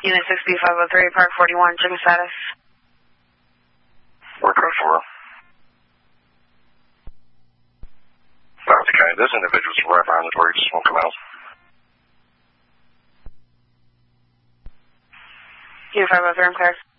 Unit 6B503, Park 41, chicken status. We're code 4. Okay, this individual's right behind the door, he just won't come out. Unit 503, I'm clear.